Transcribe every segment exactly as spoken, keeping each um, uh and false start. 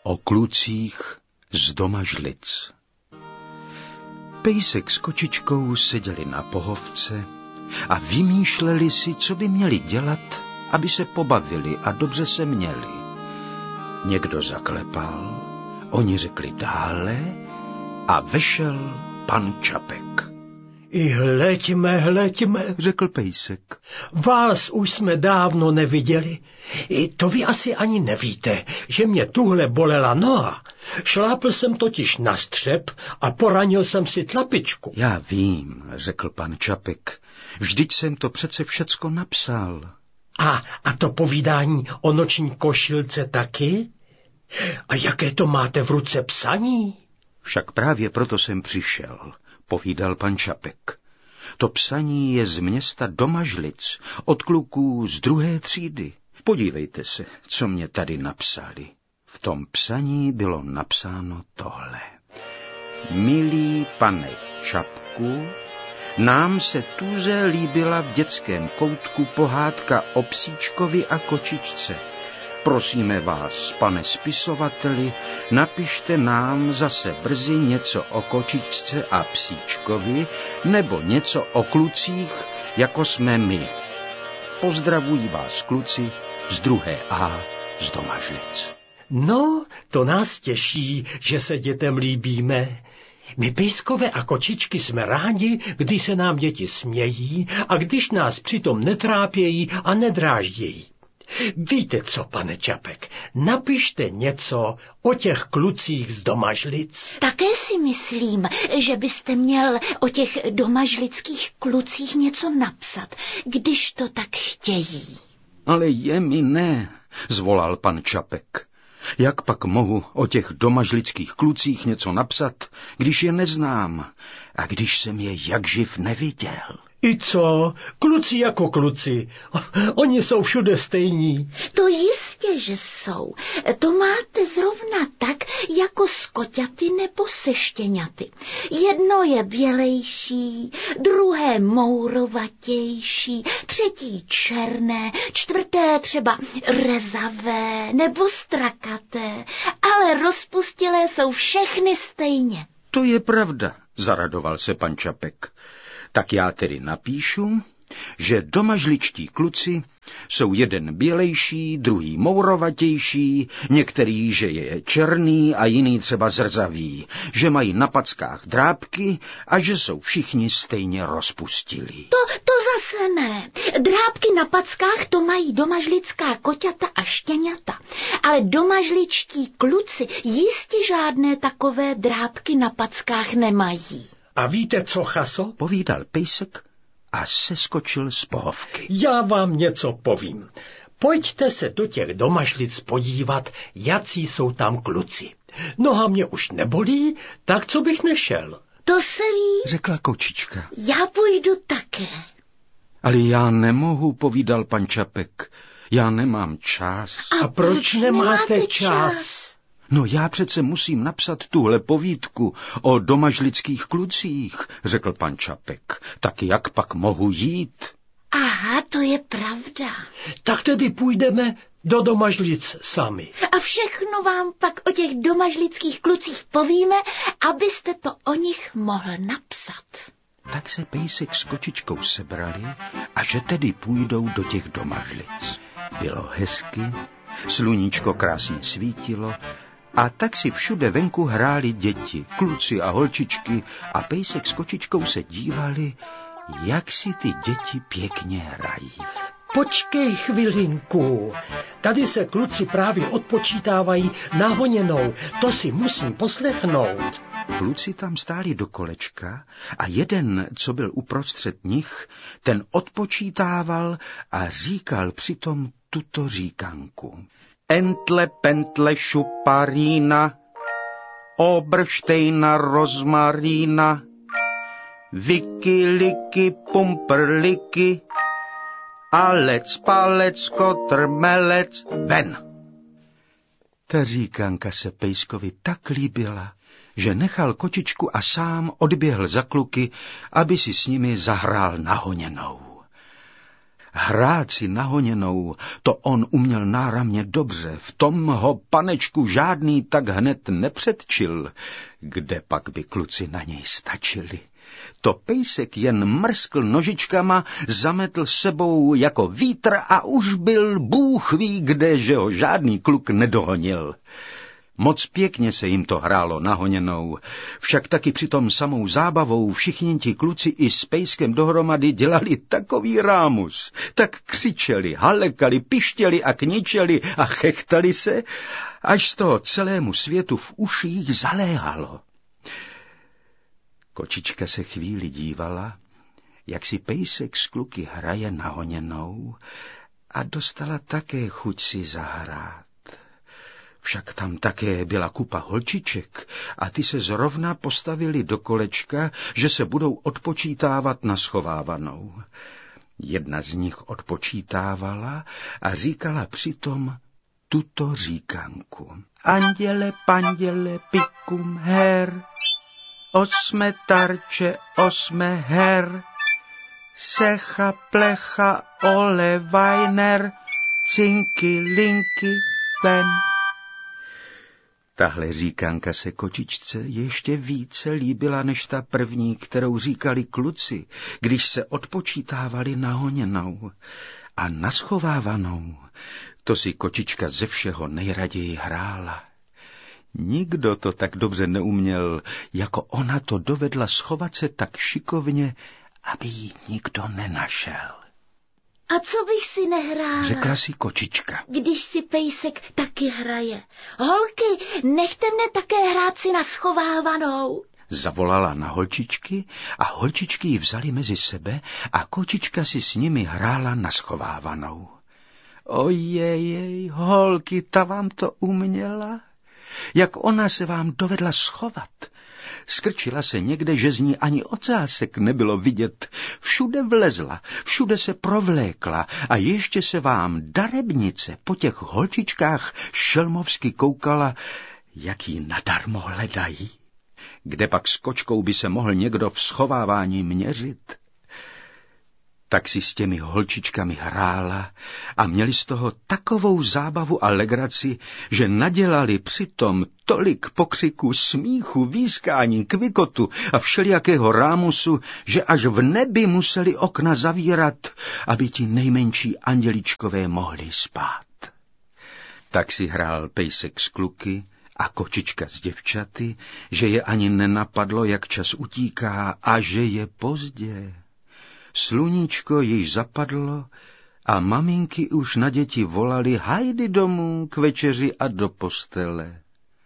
O klucích z Domažlic. Pejsek s kočičkou seděli na pohovce a vymýšleli si, co by měli dělat, aby se pobavili a dobře se měli. Někdo zaklepal, oni řekli dále a vešel pan Čapek. I hleďme, hleďme, řekl pejsek. Vás už jsme dávno neviděli. I to vy asi ani nevíte, že mě tuhle bolela noha. Šlápl jsem totiž na střep a poranil jsem si tlapičku. Já vím, řekl pan Čapek. Vždyť jsem to přece všecko napsal. A, a to povídání o noční košilce taky? A jaké to máte v ruce psaní? Však právě proto jsem přišel, povídal pan Čapek. To psaní je z města Domažlic, od kluků z druhé třídy. Podívejte se, co mě tady napsali. V tom psaní bylo napsáno tohle. Milý pane Čapku, nám se tuze líbila v dětském koutku pohádka o psíčkovi a kočičce. Prosíme vás, pane spisovateli, napište nám zase brzy něco o kočičce a psíčkovi, nebo něco o klucích, jako jsme my. Pozdravují vás kluci z druhé A z Domažlic. No, to nás těší, že se dětem líbíme. My pejskové a kočičky jsme rádi, když se nám děti smějí a když nás přitom netrápějí a nedráždějí. Víte co, pane Čapek, napište něco o těch klucích z Domažlic. Také si myslím, že byste měl o těch domažlických klucích něco napsat, když to tak chtějí. Ale je mi ne, zvolal pan Čapek. Jak pak mohu o těch domažlických klucích něco napsat, když je neznám a když jsem je jakživ neviděl? I co? Kluci jako kluci. Oni jsou všude stejní. To jistě, že jsou. To máte zrovna tak, jako s koťaty nebo se štěňaty. Jedno je bělejší, druhé mourovatější, třetí černé, čtvrté třeba rezavé nebo strakaté, ale rozpustilé jsou všechny stejně. To je pravda, zaradoval se pan Čapek. Tak já tedy napíšu, že domažličtí kluci jsou jeden bělejší, druhý mourovatější, některý, že je černý a jiný třeba zrzavý, že mají na packách drápky a že jsou všichni stejně rozpustilí. To, to zase ne. Drápky na packách to mají domažlická koťata a štěňata, ale domažličtí kluci jistě žádné takové drápky na packách nemají. A víte co, Chaso? Povídal pejsek a seskočil z pohovky. Já vám něco povím. Pojďte se do těch Domažlic podívat, jací jsou tam kluci. Noha mě už nebolí, tak co bych nešel? To se ví, řekla kočička. Já půjdu také. Ale já nemohu, povídal pan Čapek. Já nemám čas. A, A proč, proč nemáte, nemáte čas? čas? No já přece musím napsat tuhle povídku o domažlických klucích, řekl pan Čapek. Tak jak pak mohu jít? Aha, to je pravda. Tak tedy půjdeme do Domažlic sami. A všechno vám pak o těch domažlických klucích povíme, abyste to o nich mohl napsat. Tak se pejsek s kočičkou sebrali a že tedy půjdou do těch Domažlic. Bylo hezky, sluníčko krásně svítilo, a tak si všude venku hráli děti, kluci a holčičky a pejsek s kočičkou se dívali, jak si ty děti pěkně hrají. Počkej chvilinku, tady se kluci právě odpočítávají nahoněnou, to si musím poslechnout. Kluci tam stáli do kolečka a jeden, co byl uprostřed nich, ten odpočítával a říkal přitom tuto říkanku. Entle, pentle, šuparína, obrštejna, rozmarína, viky, liky, pumprliky, alec, palec, kotr, melec, ven. Ta říkanka se pejskovi tak líbila, že nechal kočičku a sám odběhl za kluky, aby si s nimi zahrál nahoněnou. Hrát si na honěnou, to on uměl náramně dobře, v tom ho panečku žádný tak hned nepředčil, kde pak by kluci na něj stačili. To pejsek jen mrskl nožičkama, zametl sebou jako vítr a už byl Bůh ví kde, že ho žádný kluk nedohonil. Moc pěkně se jim to hrálo na honěnou, však taky přitom samou zábavou všichni ti kluci i s pejskem dohromady dělali takový rámus, tak křičeli, halekali, pištěli a kničeli a chechtali se, až z toho celému světu v uších zaléhalo. Kočička se chvíli dívala, jak si pejsek s kluky hraje na honěnou, a dostala také chuť si zahrát. Však tam také byla kupa holčiček a ty se zrovna postavili do kolečka, že se budou odpočítávat na schovávanou. Jedna z nich odpočítávala a říkala přitom tuto říkanku. Anděle, panděle, pikum, her, osme tarče, osme her, secha, plecha, ole, vajner, cinky, linky, ven. Tahle říkanka se kočičce ještě více líbila než ta první, kterou říkali kluci, když se odpočítávali na honěnou a na schovávanou. To si kočička ze všeho nejraději hrála. Nikdo to tak dobře neuměl, jako ona to dovedla schovat se tak šikovně, aby ji nikdo nenašel. A co bych si nehrála? Řekla si kočička. Když si pejsek taky hraje. Holky, nechte mne také hrát si na schovávanou. Zavolala na holčičky a holčičky ji vzali mezi sebe a kočička si s nimi hrála na schovávanou. Ojej, holky, ta vám to uměla? Jak ona se vám dovedla schovat? Skrčila se někde, že z ní ani ocásek nebylo vidět. Všude vlezla, všude se provlékla a ještě se vám darebnice po těch holčičkách šelmovsky koukala, jak ji nadarmo hledají. Kde pak s kočkou by se mohl někdo v schovávání měřit? Tak si s těmi holčičkami hrála a měli z toho takovou zábavu a legraci, že nadělali přitom tolik pokřiku, smíchu, výskání, kvikotu a všelijakého rámusu, že až v nebi museli okna zavírat, aby ti nejmenší anděličkové mohli spát. Tak si hrál pejsek s kluky a kočička s děvčaty, že je ani nenapadlo, jak čas utíká a že je pozdě. Sluníčko již zapadlo a maminky už na děti volali hajdy domů k večeři a do postele.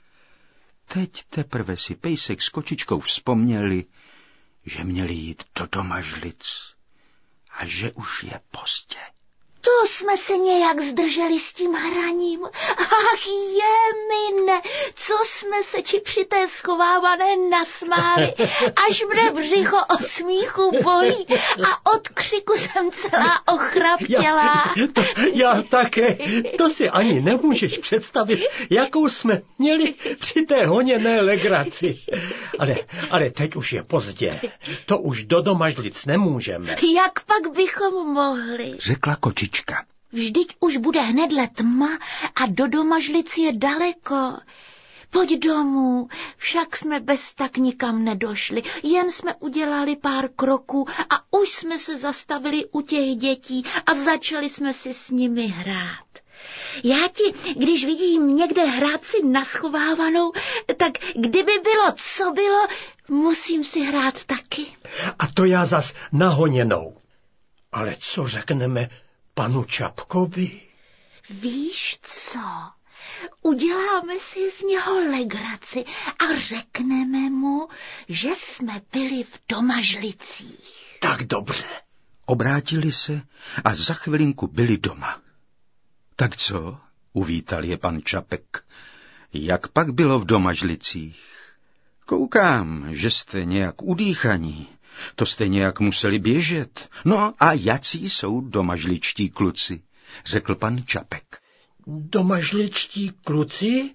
Teď teprve si pejsek s kočičkou vzpomněli, že měli jít do Domažlic a že už je pozdě. To jsme se nějak zdrželi s tím hraním. Ach, jemine, co jsme se ti při té schovávané nasmáli, až mne břicho od smíchu bolí a od křiku jsem celá ochraptělá. Já, to, já také, to si ani nemůžeš představit, jakou jsme měli při té honěné legraci. Ale, ale teď už je pozdě, to už do Domažlic nemůžeme. Jak pak bychom mohli? Řekla kočička. Vždyť už bude hnedle tma a do Domažlic je daleko. Pojď domů, však jsme bez tak nikam nedošli, jen jsme udělali pár kroků a už jsme se zastavili u těch dětí a začali jsme si s nimi hrát. Já ti, když vidím někde hrát si na schovávanou, tak kdyby bylo, co bylo, musím si hrát taky. A to já zas nahoněnou. Ale co řekneme panu Čapkovi? Víš co? Uděláme si z něho legraci a řekneme mu, že jsme byli v Domažlicích. Tak dobře. Obrátili se a za chvilinku byli doma. Tak co? Uvítal je pan Čapek. Jak pak bylo v Domažlicích? Koukám, že jste nějak udýchaní. To jste nějak museli běžet. No a jací jsou domažličtí kluci, řekl pan Čapek. Domažličtí kluci?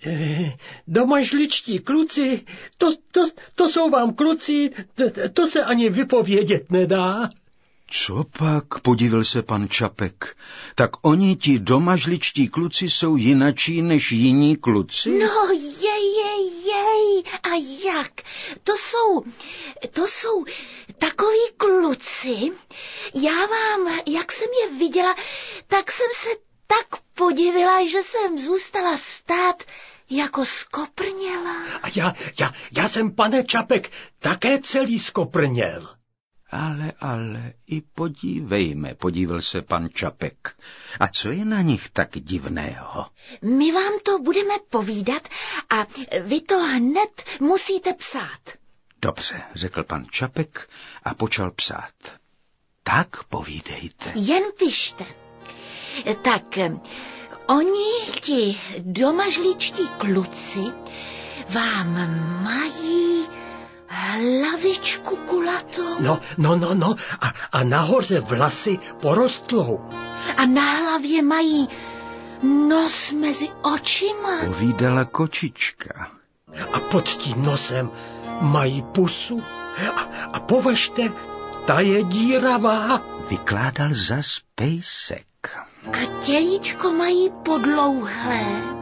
Domažličtí kluci? To, to, to jsou vám kluci, to, to se ani vypovědět nedá. Co pak, podivil se pan Čapek, tak oni ti domažličtí kluci jsou jinačí než jiní kluci? No jej, jej, jej, a jak? To jsou, to jsou takoví kluci, já vám, jak jsem je viděla, tak jsem se tak podivila, že jsem zůstala stát jako skoprněla. A já, já, já jsem, pane Čapek, také celý skoprněl. Ale, ale, i podívejme, podíval se pan Čapek. A co je na nich tak divného? My vám to budeme povídat a vy to hned musíte psát. Dobře, řekl pan Čapek a počal psát. Tak povídejte. Jen pište. Tak, oni, ti domažličtí kluci, vám mají hlavičku kulatou. No, no, no, no, a, a nahoře vlasy porostlou. A na hlavě mají nos mezi očima. Povídala kočička. A pod tím nosem mají pusu. A, a považte, ta je díravá. Vykládal zas pejsek. A tělíčko mají podlouhlé.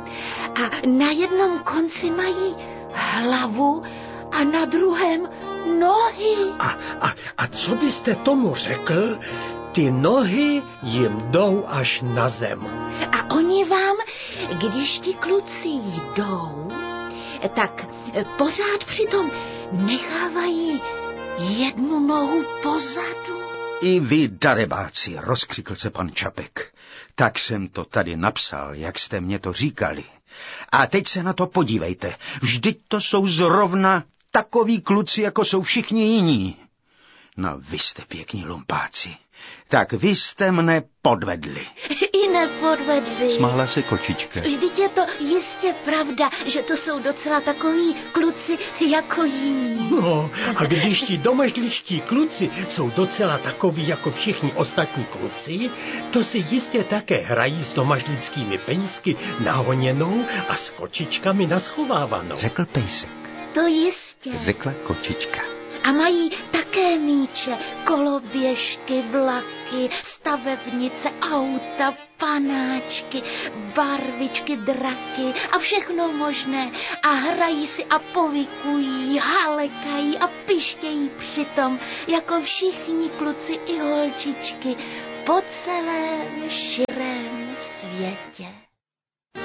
A na jednom konci mají hlavu a na druhém nohy. A, a, a co byste tomu řekl? Ty nohy jim jdou až na zem. A oni vám, když ti kluci jdou, tak pořád přitom nechávají jednu nohu pozadu. I vy, darebáci, rozkřikl se pan Čapek. Tak jsem to tady napsal, jak jste mě to říkali. A teď se na to podívejte. Vždyť to jsou zrovna takoví kluci, jako jsou všichni jiní. No, vy jste pěkní lumpáci. Tak vy jste mne podvedli. I nepodvedli. Smála se kočička. Vždyť je to jistě pravda, že to jsou docela takoví kluci jako jiní. No, a když ti domažličtí kluci jsou docela takoví jako všichni ostatní kluci, to si jistě také hrají s domažlickými pejsky nahoněnou a s kočičkami naschovávanou. Řekl pejsek. To jistě. Řekla kočička. A mají také míče, koloběžky, vlaky, stavebnice, auta, panáčky, barvičky, draky a všechno možné. A hrají si a povykují, halekají a pištějí přitom, jako všichni kluci i holčičky po celém širém světě.